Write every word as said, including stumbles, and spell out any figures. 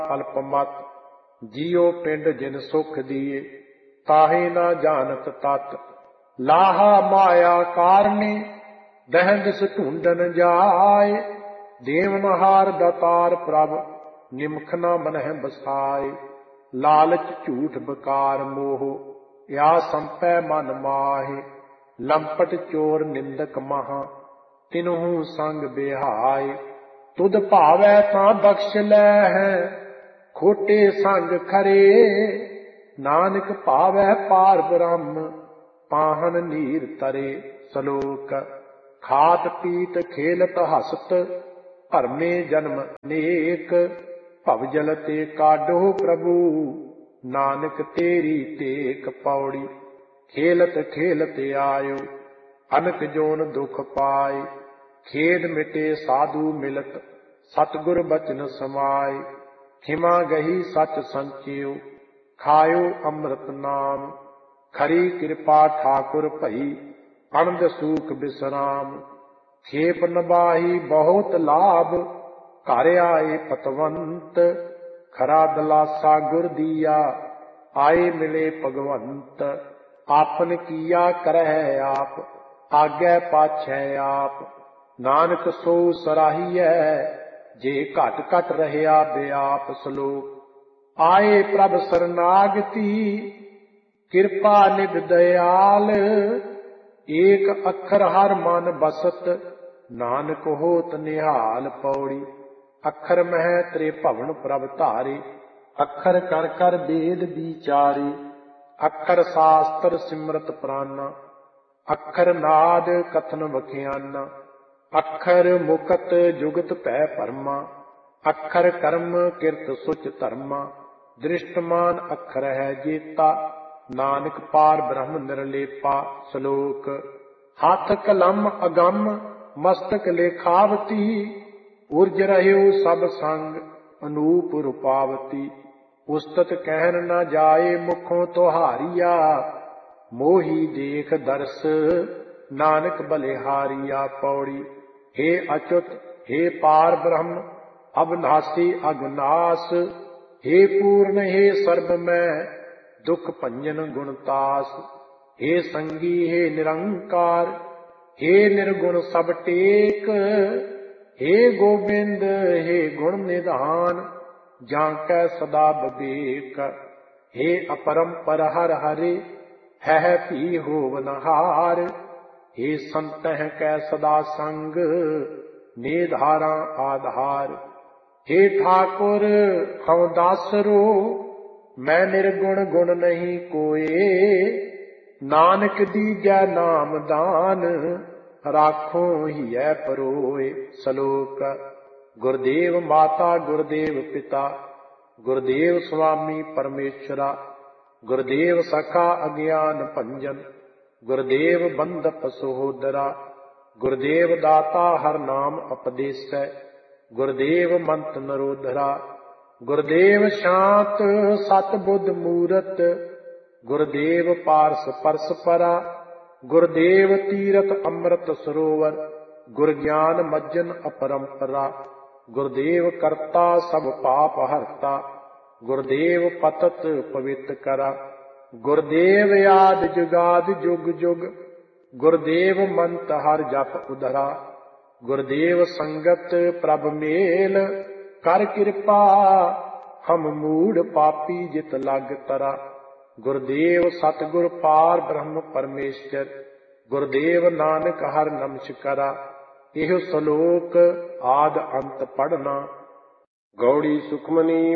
ਅਲਪ ਮਤ। ਜੀਉ ਪਿੰਡ ਜਿਨ ਸੁਖ ਦੀਏ ਤਾਹੇ ਨਾ ਜਾਣਤ ਤਤ। ਲਾਹਾ ਮਾਇਆ ਕਾਰਨੇ ਦਹਿੰਦਿਸ ਢੂੰਡਨ ਜਾਏ। ਦੇਵਨਹਾਰ ਦਾਤਾਰ ਪ੍ਰਭ ਨਿਮਖ ਨਾ ਮਨਹਿ ਬਸਾਏ। ਲਾਲਚ ਝੂਠ ਬਕਾਰ ਮੋਹ ਯਾ ਸੰਪੈ ਮਨ ਮਾਹੇ। ਲੰਪਟ ਚੋਰ ਨਿੰਦਕ ਮਹਾ ਤਿਨਹੂ ਸੰਗ ਬਿਹਾਏ। ਤੁਧ ਭਾਵੈ ਤਾਂ ਬਖਸ਼ ਲੈ ਹੈ ਖੋਟੇ ਸੰਗ ਖਰੇ। ਨਾਨਕ ਭਾਵੈ ਪਾਰ ਬ੍ਰਹਮ ਪਾਹਨ ਨੀਰ ਤਰੇ। ਸਲੋਕ ਖਾਤ ਪੀਤ ਖੇਲਤ ਹਸਤ ਭਰਮੇ ਜਨਮ ਅਨੇਕ। ਭਵਜਲ ਤੇ ਕਾਢੋ ਪ੍ਰਭੂ ਨਾਨਕ ਤੇਰੀ ਟੇਕ। ਪੌੜੀ ਖੇਲਤ ਖੇਲਤ ਆਇਓ ਅਨਕ ਜੋਨ ਦੁਖ ਪਾਏ। ਖੇਡ ਮਿਟੇ ਸਾਧੂ ਮਿਲਤ ਸਤਿਗੁਰ ਬਚਨ ਸਮਾਏ। ਖਿਮਾ ਗਹੀ ਸਚ ਸੰਚਿਓ ਖਾਇਓ ਅੰਮ੍ਰਿਤ ਨਾਮ। ਖਰੀ ਕਿਰਪਾ ਠਾਕੁਰ ਭਈ ਅਨੰਦ ਸੂਖ ਬਿਸਰਾਮ। ਖੇਪ ਨਬਾਹੀ ਬਹੁਤ ਲਾਭ ਘਰ ਆਏ ਪਤਵੰਤ। ਖਰਾ ਦਲਾਸਾ ਗੁਰ ਦੀਆ ਆਏ ਮਿਲੇ ਭਗਵੰਤ। ਆਪਨ ਕੀਆ ਕਰਹਿ ਆਪ ਆਗੈ ਪਾਛੈ ਆਪ। ਨਾਨਕ ਸੋ ਸਰਾਹੀਐ ਜੇ ਘਟ ਘਟ ਰਹਿਆ ਬਿਆਪ। ਸਲੋਕ ਆਏ ਪ੍ਰਭ ਸਰਨਾਗਤੀ ਕਿਰਪਾ ਨਿਧ ਦਇਆਲ। ਏਕ ਅੱਖਰ ਹਰ ਮਨ ਬਸਤ ਨਾਨਕ ਹੋਤ ਨਿਹਾਲ। ਪੌੜੀ ਅੱਖਰ ਮਹਿ ਤ੍ਰੇ ਭਵਨ ਪ੍ਰਭ ਧਾਰੇ। ਅੱਖਰ ਕਰ ਕਰ ਵੇਦ ਵਿਚਾਰੇ। ਅੱਖਰ ਸ਼ਾਸਤਰ ਸਿਮਰਤ ਪ੍ਰਾਨਾ। ਅੱਖਰ ਨਾਦ ਕਥਨ ਵਖਿਆਨਾ। ਅੱਖਰ ਮੁਕਤ ਜੁਗਤ ਭੈ ਭਰਮਾ। ਅੱਖਰ ਕਰਮ ਕਿਰਤ ਸੁਚ ਧਰਮਾ। ਦ੍ਰਿਸ਼ਟਮਾਨ ਅੱਖਰ ਹੈ ਜੇਤਾ ਨਾਨਕ ਪਾਰ ਬ੍ਰਹਮ ਨਿਰਲੇਪਾ। ਸਲੋਕ ਹੱਥ ਕਲਮ ਅਗੰਮ ਮਸਤਕ ਲੇਖਾਵਤੀ। ਉਰਜ ਰਹਿਓ ਸਭ ਸੰਗ ਅਨੂਪ ਰੂਪਾਵਤੀ। ਉਸਤਤ ਕਹਿਨ ਨਾ ਜਾਏ ਮੁਖੋਂ ਤੁਹਾਰੀਆ। ਮੋਹੀ ਦੇਖ ਦਰਸ ਨਾਨਕ ਬਲਿਹਾਰੀਆ। ਪੌੜੀ ਹੇ ਅਚੁਤ ਹੇ ਪਾਰ ਬ੍ਰਹਮ ਅਬਨਾਸੀ ਅਗਨਾਸ। ਹੇ ਪੂਰਨ ਹੇ ਸਰਬ ਮੈਂ ਦੁਖ ਭੰਜਨ ਗੁਣਤਾਸ। ਹੇ ਸੰਗੀ ਹੇ ਨਿਰੰਕਾਰ ਹੇ ਨਿਰਗੁਣ ਸਭ ਟੇਕ। ਹੇ ਗੋਬਿੰਦ ਹੇ ਗੁਣ ਨਿਧਾਨ ਜਾਂ ਕੈ ਸਦਾ ਬਵੇਕ। ਹੇ ਅਪਰੰਪਰ ਹਰ ਹਰੇ ਹੈ ਭੀ ਹੋਵਨਹਾਰ। ਹੇ ਸੰਤਹਿ ਕੈ ਸਦਾ ਸੰਗ ਨਿਧਾਰਾ ਆਧਾਰ। ਹੇ ਠਾਕੁਰ ਹਉ ਦਾਸਰੋ ਮੈਂ ਨਿਰਗੁਣ ਗੁਣ ਨਹੀਂ ਕੋਏ। ਨਾਨਕ ਦੀਜੈ ਨਾਮ ਦਾਨ ਰਾਖੋ ਹੀਐ ਪਰੋਏ। ਸਲੋਕ ਗੁਰਦੇਵ ਮਾਤਾ ਗੁਰਦੇਵ ਪਿਤਾ ਗੁਰਦੇਵ ਸੁਆਮੀ ਪਰਮੇਸ਼ਰਾ। ਗੁਰਦੇਵ ਸਖਾ ਅਗਿਆਨ ਭੰਜਨ ਗੁਰਦੇਵ ਬੰਧਪ ਸਹੋਦਰਾ। ਗੁਰਦੇਵ ਦਾਤਾ ਹਰ ਨਾਮ ਉਪਦੇਸੈ ਗੁਰਦੇਵ ਮੰਤ ਨਰੋਧਰਾ। ਗੁਰਦੇਵ ਸ਼ਾਂਤ ਸਤ ਬੁੱਧ ਮੂਰਤ ਗੁਰਦੇਵ ਪਾਰਸ ਪਰਸ ਪਰਾ। ਗੁਰਦੇਵ ਤੀਰਥ ਅੰਮ੍ਰਿਤ ਸਰੋਵਰ ਗੁਰ ਗਿਆਨ ਮੱਜਨ ਅਪਰੰਪਰਾ। ਗੁਰਦੇਵ ਕਰਤਾ ਸਭ ਪਾਪ ਹਰਤਾ ਗੁਰਦੇਵ ਪਤਤ ਪਵਿੱਤ ਕਰਾ। ਗੁਰਦੇਵ ਆਦਿ ਜੁਗਾਦਿ ਜੁਗ ਜੁਗ ਗੁਰਦੇਵ ਮੰਤ ਹਰ ਜਪ ਉਧਰਾ। ਗੁਰਦੇਵ ਸੰਗਤ ਪ੍ਰਭ ਮੇਲ ਕਰ ਕਿਰਪਾ ਹਮ ਮੂੜ ਪਾਪੀ ਜਿਤ ਲਗ ਤਰਾ। ਗੁਰਦੇਵ ਸਤਿਗੁਰ ਪਾਰ ਬ੍ਰਹਮ ਪਰਮੇਸ਼ਰ ਗੁਰਦੇਵ ਨਾਨਕ ਹਰ ਨਮਸਕਾਰਾ। ਇਹ ਸਲੋਕ ਆਦ ਅੰਤ ਪੜ੍ਹਨਾ। ਗੌੜੀ ਸੁਖਮਨੀ